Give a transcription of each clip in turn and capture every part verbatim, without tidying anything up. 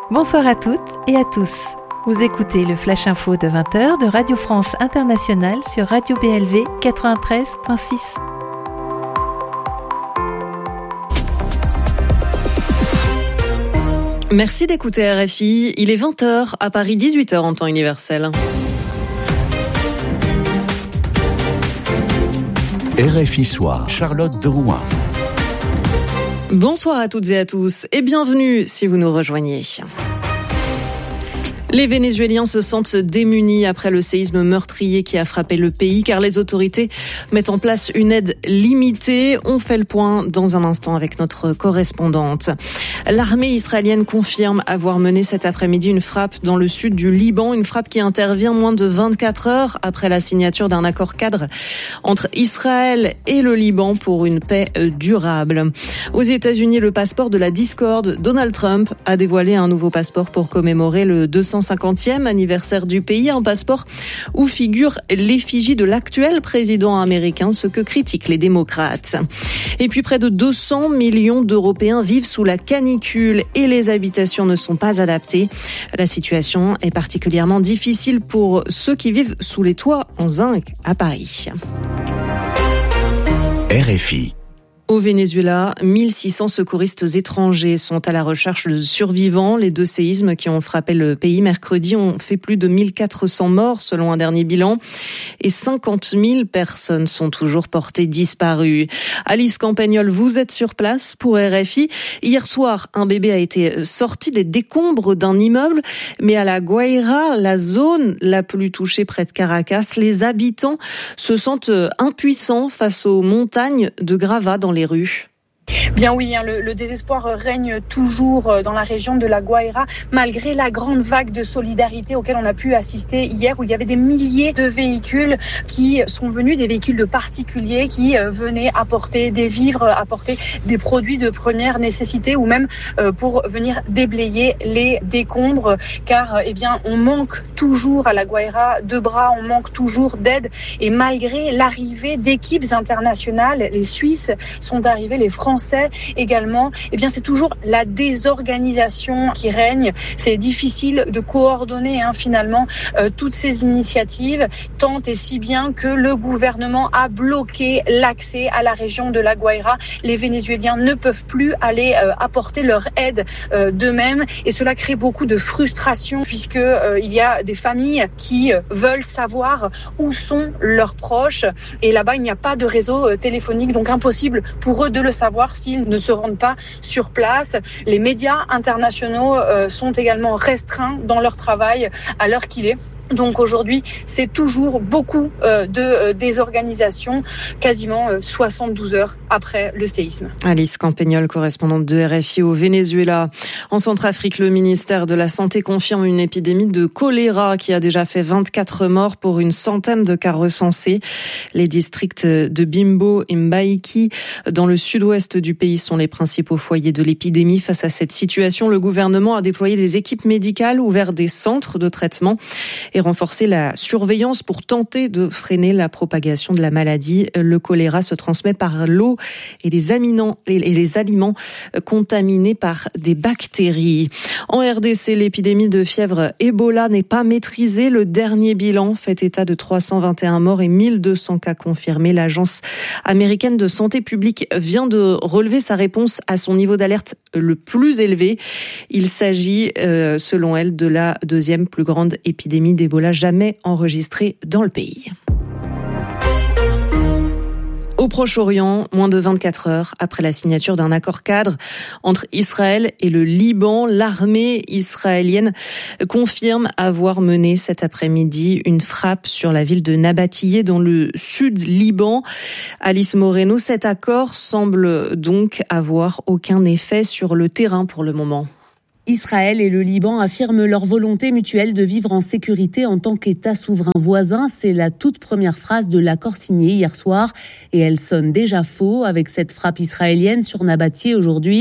Bonsoir à toutes et à tous. Vous écoutez le Flash Info de vingt heures de Radio France Internationale sur Radio B L V quatre-vingt-treize virgule six. Merci d'écouter R F I. Il est vingt heures à Paris, dix-huit heures en temps universel. R F I Soir, Charlotte de Rouen. Bonsoir à toutes et à tous et bienvenue si vous nous rejoignez. Les Vénézuéliens se sentent démunis après le séisme meurtrier qui a frappé le pays car les autorités mettent en place une aide limitée. On fait le point dans un instant avec notre correspondante. L'armée israélienne confirme avoir mené cet après-midi une frappe dans le sud du Liban, une frappe qui intervient moins de vingt-quatre heures après la signature d'un accord cadre entre Israël et le Liban pour une paix durable. Aux États-Unis, le passeport de la discorde, Donald Trump a dévoilé un nouveau passeport pour commémorer le deux cent cinquantième anniversaire du pays, un passeport où figure l'effigie de l'actuel président américain, ce que critiquent les démocrates. Et puis près de deux cents millions d'Européens vivent sous la canicule et les habitations ne sont pas adaptées. La situation est particulièrement difficile pour ceux qui vivent sous les toits en zinc à Paris. R F I. Au Venezuela, mille six cents secouristes étrangers sont à la recherche de survivants. Les deux séismes qui ont frappé le pays mercredi ont fait plus de mille quatre cents morts selon un dernier bilan et cinquante mille personnes sont toujours portées disparues. Alice Campagnol, vous êtes sur place pour R F I. Hier soir, un bébé a été sorti des décombres d'un immeuble, mais à La Guaira, la zone la plus touchée près de Caracas, les habitants se sentent impuissants face aux montagnes de gravats dans les les rues. Bien oui, hein, le, le désespoir règne toujours dans la région de La Guaira, malgré la grande vague de solidarité auquel on a pu assister hier, où il y avait des milliers de véhicules qui sont venus, des véhicules de particuliers qui euh, venaient apporter des vivres, apporter des produits de première nécessité, ou même euh, pour venir déblayer les décombres, car euh, eh bien on manque toujours à La Guaira de bras, on manque toujours d'aide, et malgré l'arrivée d'équipes internationales, les Suisses sont arrivés, les Français également, eh bien c'est toujours la désorganisation qui règne. C'est difficile de coordonner hein, finalement euh, toutes ces initiatives, tant et si bien que le gouvernement a bloqué l'accès à la région de La Guaira. Les Vénézuéliens ne peuvent plus aller euh, apporter leur aide euh, d'eux-mêmes, et cela crée beaucoup de frustration puisque euh, il y a des familles qui euh, veulent savoir où sont leurs proches, et là-bas il n'y a pas de réseau euh, téléphonique, donc impossible pour eux de le savoir s'ils ne se rendent pas sur place. Les médias internationaux euh, sont également restreints dans leur travail à l'heure qu'il est. Donc aujourd'hui, c'est toujours beaucoup euh, de euh, désorganisation, quasiment euh, soixante-douze heures après le séisme. Alice Campagnol, correspondante de R F I au Venezuela. En Centrafrique, le ministère de la Santé confirme une épidémie de choléra qui a déjà fait vingt-quatre morts pour une centaine de cas recensés. Les districts de Bimbo et Mbaïki, dans le sud-ouest du pays, sont les principaux foyers de l'épidémie. Face à cette situation, le gouvernement a déployé des équipes médicales, ouvert des centres de traitement et renforcer la surveillance pour tenter de freiner la propagation de la maladie. Le choléra se transmet par l'eau et les, aminants, et les aliments contaminés par des bactéries. En R D C, l'épidémie de fièvre Ebola n'est pas maîtrisée. Le dernier bilan fait état de trois cent vingt et un morts et mille deux cents cas confirmés. L'Agence américaine de santé publique vient de relever sa réponse à son niveau d'alerte le plus élevé. Il s'agit, euh, selon elle, de la deuxième plus grande épidémie d'Ebola jamais enregistrée dans le pays. Au Proche-Orient, moins de vingt-quatre heures après la signature d'un accord cadre entre Israël et le Liban, l'armée israélienne confirme avoir mené cet après-midi une frappe sur la ville de Nabatiyeh dans le sud Liban. Alice Moreno, cet accord semble donc avoir aucun effet sur le terrain pour le moment. Israël et le Liban affirment leur volonté mutuelle de vivre en sécurité en tant qu'État souverain voisin. C'est la toute première phrase de l'accord signé hier soir et elle sonne déjà faux avec cette frappe israélienne sur Nabatiyeh aujourd'hui.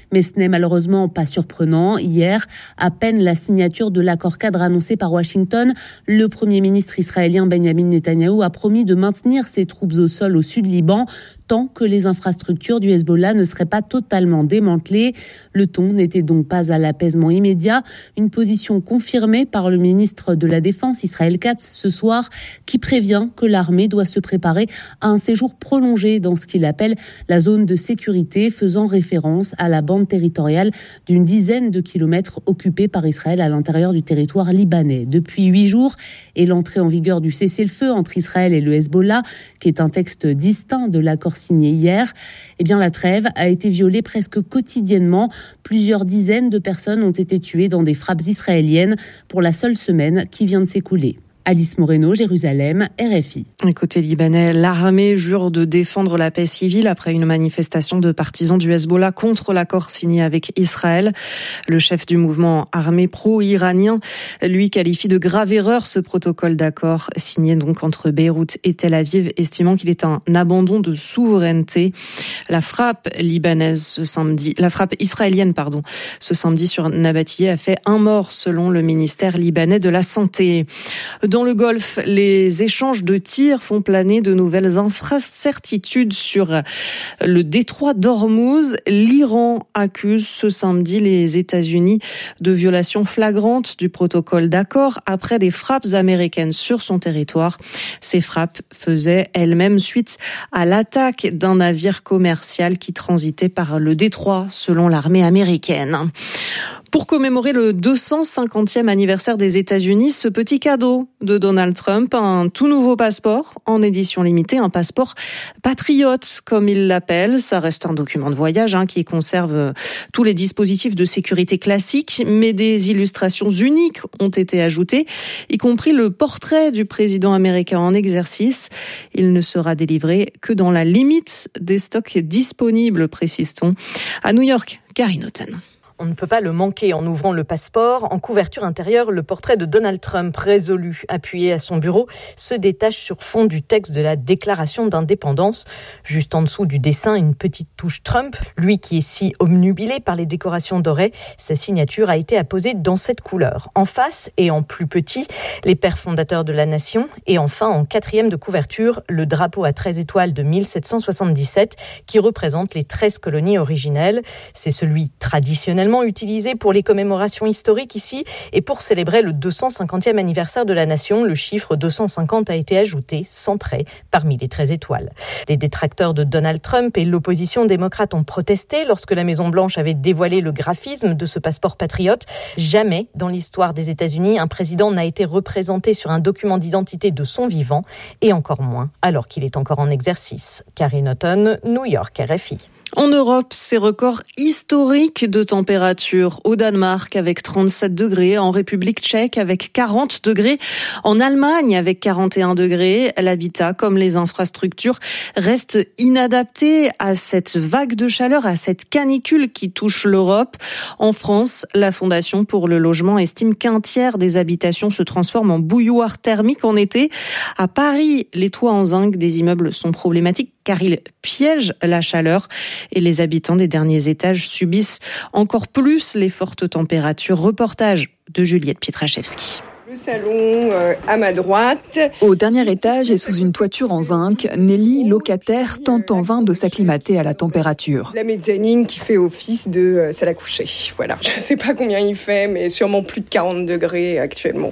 Mais ce n'est malheureusement pas surprenant. Hier, à peine la signature de l'accord cadre annoncé par Washington, le Premier ministre israélien Benjamin Netanyahou a promis de maintenir ses troupes au sol au sud Liban tant que les infrastructures du Hezbollah ne seraient pas totalement démantelées. Le ton n'était donc pas à l'apaisement immédiat. Une position confirmée par le ministre de la Défense, Israël Katz, ce soir, qui prévient que l'armée doit se préparer à un séjour prolongé dans ce qu'il appelle la zone de sécurité, faisant référence à la bande territoriale d'une dizaine de kilomètres occupée par Israël à l'intérieur du territoire libanais. Depuis huit jours et l'entrée en vigueur du cessez-le-feu entre Israël et le Hezbollah, qui est un texte distinct de l'accord signé hier, eh bien la trêve a été violée presque quotidiennement. Plusieurs dizaines de personnes ont été tuées dans des frappes israéliennes pour la seule semaine qui vient de s'écouler. Alice Moreno, Jérusalem, R F I. Côté libanais, l'armée jure de défendre la paix civile après une manifestation de partisans du Hezbollah contre l'accord signé avec Israël. Le chef du mouvement armé pro-iranien, lui, qualifie de grave erreur ce protocole d'accord signé donc entre Beyrouth et Tel Aviv, estimant qu'il est un abandon de souveraineté. La frappe libanaise ce samedi, la frappe israélienne, pardon, ce samedi sur Nabatiyeh a fait un mort selon le ministère libanais de la Santé. Dans le Golfe, les échanges de tirs font planer de nouvelles incertitudes sur le détroit d'Ormuz. L'Iran accuse ce samedi les États-Unis de violation flagrante du protocole d'accord après des frappes américaines sur son territoire. Ces frappes faisaient elles-mêmes suite à l'attaque d'un navire commercial qui transitait par le détroit, selon l'armée américaine. Pour commémorer le deux cent cinquantième anniversaire des États-Unis, ce petit cadeau de Donald Trump, un tout nouveau passeport en édition limitée, un passeport patriote comme il l'appelle. Ça reste un document de voyage hein, qui conserve tous les dispositifs de sécurité classiques, mais des illustrations uniques ont été ajoutées, y compris le portrait du président américain en exercice. Il ne sera délivré que dans la limite des stocks disponibles, précise-t-on. À New York, Karine Houghton. On ne peut pas le manquer en ouvrant le passeport. En couverture intérieure, le portrait de Donald Trump, résolu, appuyé à son bureau, se détache sur fond du texte de la Déclaration d'indépendance. Juste en dessous du dessin, une petite touche Trump. Lui qui est si obnubilé par les décorations dorées, sa signature a été apposée dans cette couleur. En face et en plus petit, les pères fondateurs de la nation. Et enfin, en quatrième de couverture, le drapeau à treize étoiles de mille sept cent soixante-dix-sept qui représente les treize colonies originelles. C'est celui traditionnel utilisé pour les commémorations historiques ici et pour célébrer le deux cent cinquantième anniversaire de la nation, le chiffre deux cent cinquante a été ajouté, sans trait, parmi les treize étoiles. Les détracteurs de Donald Trump et l'opposition démocrate ont protesté lorsque la Maison-Blanche avait dévoilé le graphisme de ce passeport patriote. Jamais dans l'histoire des États-Unis, un président n'a été représenté sur un document d'identité de son vivant et encore moins alors qu'il est encore en exercice. Karine Houghton, New York, R F I. En Europe, ces records historiques de température au Danemark avec trente-sept degrés, en République tchèque avec quarante degrés, en Allemagne avec quarante et un degrés. L'habitat comme les infrastructures restent inadaptés à cette vague de chaleur, à cette canicule qui touche l'Europe. En France, la Fondation pour le logement estime qu'un tiers des habitations se transforment en bouilloire thermique en été. À Paris, les toits en zinc des immeubles sont problématiques car ils piègent la chaleur et les habitants des derniers étages subissent encore plus les fortes températures. Reportage de Juliette Pietraszewski. Le salon euh, à ma droite. Au dernier étage et sous une toiture en zinc, Nelly, locataire, tente en vain de s'acclimater à la température. La mezzanine qui fait office de euh, salle à coucher. Voilà, je ne sais pas combien il fait, mais sûrement plus de quarante degrés actuellement.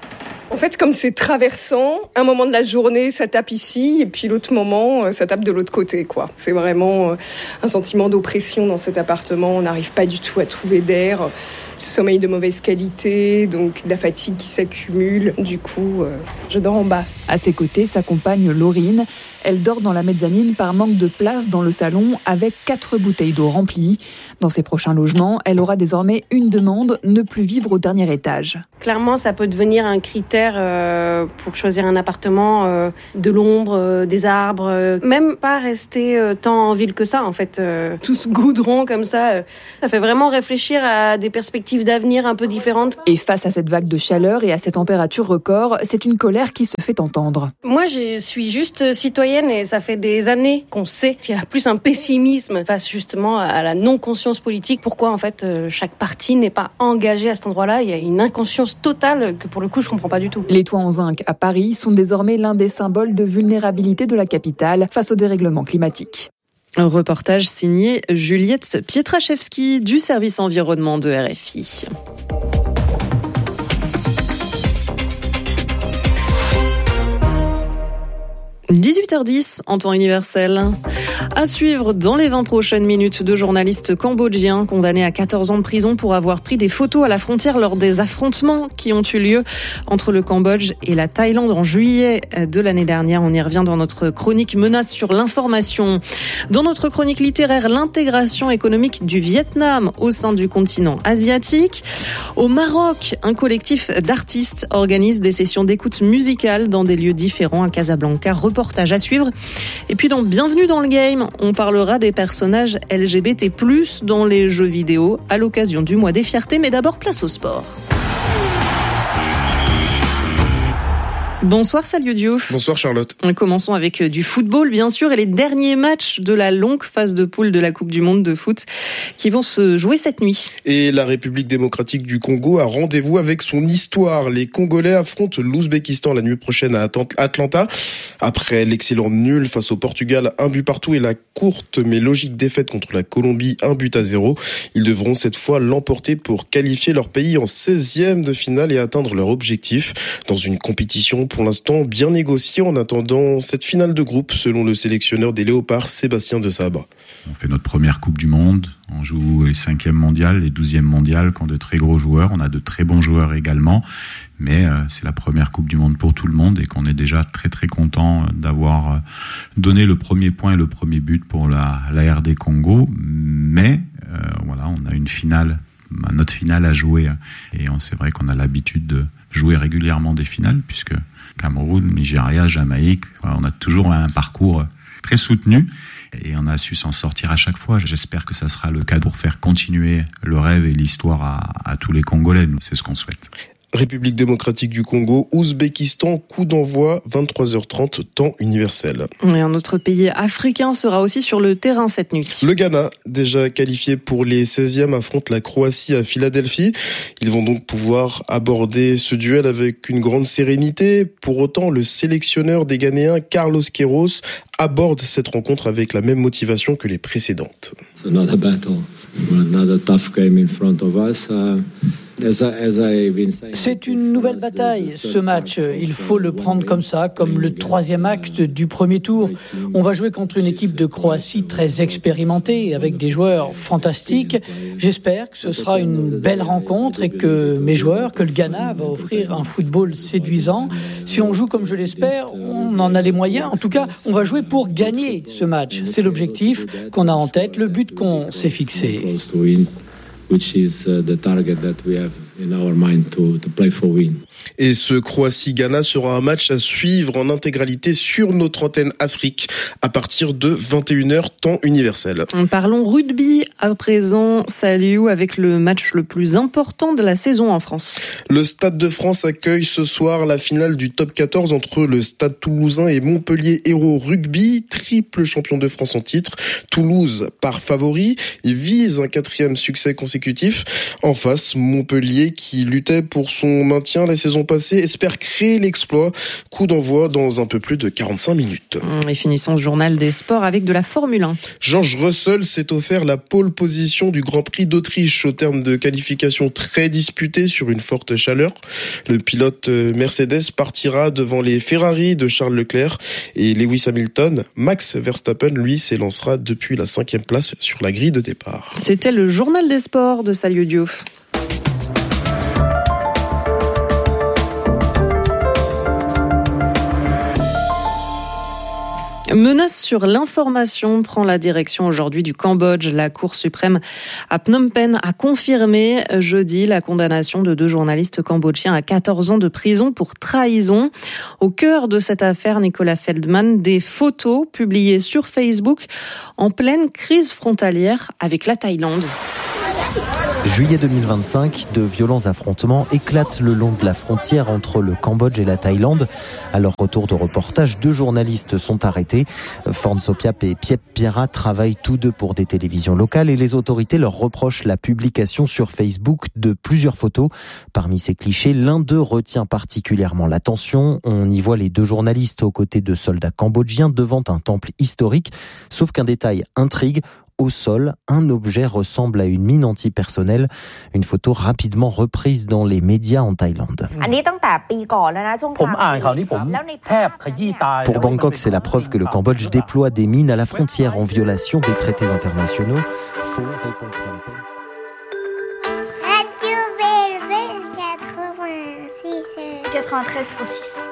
En fait, comme c'est traversant, un moment de la journée, ça tape ici, et puis l'autre moment, ça tape de l'autre côté, quoi. C'est vraiment un sentiment d'oppression dans cet appartement. On n'arrive pas du tout à trouver d'air. Sommeil de mauvaise qualité, donc de la fatigue qui s'accumule. Du coup, euh, je dors en bas. À ses côtés, sa compagne Laurine. Elle dort dans la mezzanine par manque de place dans le salon avec quatre bouteilles d'eau remplies. Dans ses prochains logements, elle aura désormais une demande, ne plus vivre au dernier étage. Clairement, ça peut devenir un critère euh, pour choisir un appartement, euh, de l'ombre, euh, des arbres, euh, même pas rester euh, tant en ville que ça, en fait. Euh, tout ce goudron comme ça, euh, ça fait vraiment réfléchir à des perspectives d'avenir un peu différentes. Et face à cette vague de chaleur et à ces températures records, c'est une colère qui se fait entendre. Moi, je suis juste citoyenne citoyenne et ça fait des années qu'on sait qu'il y a plus un pessimisme face justement à la non-conscience politique. Pourquoi en fait chaque parti n'est pas engagé à cet endroit-là? Il y a une inconscience totale que pour le coup je comprends pas du tout. Les toits en zinc à Paris sont désormais l'un des symboles de vulnérabilité de la capitale face au dérèglement climatique. Un reportage signé Juliette Pietraszewski du service environnement de R F I. dix-huit heures dix en temps universel. À suivre dans les vingt prochaines minutes, deux journalistes cambodgiens condamnés à quatorze ans de prison pour avoir pris des photos à la frontière lors des affrontements qui ont eu lieu entre le Cambodge et la Thaïlande en juillet de l'année dernière. On y revient dans notre chronique Menace sur l'information. Dans notre chronique littéraire, l'intégration économique du Vietnam au sein du continent asiatique. Au Maroc, un collectif d'artistes organise des sessions d'écoute musicale dans des lieux différents à Casablanca. Reportage à suivre. Et puis dans Bienvenue dans le Game, on parlera des personnages L G B T plus, dans les jeux vidéo à l'occasion du mois des fiertés. Mais d'abord, place au sport. Bonsoir Saliou Diouf. Bonsoir Charlotte. Commençons avec du football bien sûr et les derniers matchs de la longue phase de poule de la Coupe du Monde de foot qui vont se jouer cette nuit. Et la République démocratique du Congo a rendez-vous avec son histoire. Les Congolais affrontent l'Ouzbékistan la nuit prochaine à Atlanta. Après l'excellent nul face au Portugal, un but partout et la courte mais logique défaite contre la Colombie, un but à zéro. Ils devront cette fois l'emporter pour qualifier leur pays en seizième de finale et atteindre leur objectif dans une compétition pour l'instant bien négocié en attendant cette finale de groupe, selon le sélectionneur des Léopards, Sébastien Desabre. On fait notre première Coupe du Monde, on joue les cinquièmes mondiales, les douzièmes mondiales, qui ont de très gros joueurs, on a de très bons joueurs également, mais euh, c'est la première Coupe du Monde pour tout le monde et qu'on est déjà très très content d'avoir donné le premier point et le premier but pour la, la R D Congo, mais euh, voilà, on a une finale, notre finale à jouer et on, c'est vrai qu'on a l'habitude de jouer régulièrement des finales puisque Cameroun, Nigeria, Jamaïque, on a toujours un parcours très soutenu et on a su s'en sortir à chaque fois. J'espère que ça sera le cas pour faire continuer le rêve et l'histoire à, à tous les Congolais. C'est ce qu'on souhaite. République démocratique du Congo, Ouzbékistan, coup d'envoi vingt-trois heures trente, temps universel. Et un autre pays africain sera aussi sur le terrain cette nuit. Le Ghana, déjà qualifié pour les seizièmes, affronte la Croatie à Philadelphie. Ils vont donc pouvoir aborder ce duel avec une grande sérénité. Pour autant, le sélectionneur des Ghanéens, Carlos Queiroz, aborde cette rencontre avec la même motivation que les précédentes. It's another battle, another tough game in front of us. Uh... C'est une nouvelle bataille, ce match. Il faut le prendre comme ça, comme le troisième acte du premier tour. On va jouer contre une équipe de Croatie très expérimentée, avec des joueurs fantastiques. J'espère que ce sera une belle rencontre et que mes joueurs, que le Ghana va offrir un football séduisant. Si on joue comme je l'espère, on en a les moyens. En tout cas, on va jouer pour gagner ce match. C'est l'objectif qu'on a en tête, le but qu'on s'est fixé. Which is uh, the target that we have in our mind to, to play for win. Et ce Croatie-Ghana sera un match à suivre en intégralité sur notre antenne Afrique à partir de vingt et une heures temps universel. Parlons rugby à présent, Saliou, avec le match le plus important de la saison en France. Le Stade de France accueille ce soir la finale du top quatorze entre le Stade Toulousain et Montpellier Hérault Rugby, triple champion de France en titre. Toulouse part favori et vise un quatrième succès consécutif. En face, Montpellier, qui luttait pour son maintien la saison passée, espère créer l'exploit. Coup d'envoi dans un peu plus de quarante-cinq minutes. Et finissons ce journal des sports avec de la Formule un. George Russell s'est offert la pole position du Grand Prix d'Autriche au terme de qualifications très disputées sur une forte chaleur. Le pilote Mercedes partira devant les Ferrari de Charles Leclerc et Lewis Hamilton. Max Verstappen, lui, s'élancera depuis la cinquième place sur la grille de départ. C'était le journal des sports de Saliou Diouf. Menace sur l'information prend la direction aujourd'hui du Cambodge. La Cour suprême à Phnom Penh a confirmé jeudi la condamnation de deux journalistes cambodgiens à quatorze ans de prison pour trahison. Au cœur de cette affaire, Nicolas Feldman, des photos publiées sur Facebook en pleine crise frontalière avec la Thaïlande. Juillet deux mille vingt-cinq, de violents affrontements éclatent le long de la frontière entre le Cambodge et la Thaïlande. À leur retour de reportage, deux journalistes sont arrêtés. Forn Sophiap et Piep Piera travaillent tous deux pour des télévisions locales et les autorités leur reprochent la publication sur Facebook de plusieurs photos. Parmi ces clichés, l'un d'eux retient particulièrement l'attention. On y voit les deux journalistes aux côtés de soldats cambodgiens devant un temple historique. Sauf qu'un détail intrigue. Au sol, un objet ressemble à une mine antipersonnelle. Une photo rapidement reprise dans les médias en Thaïlande. Pour Bangkok, c'est la preuve que le Cambodge déploie des mines à la frontière en violation des traités internationaux. Faux, répond Phnom Penh. quatre-vingt-treize virgule six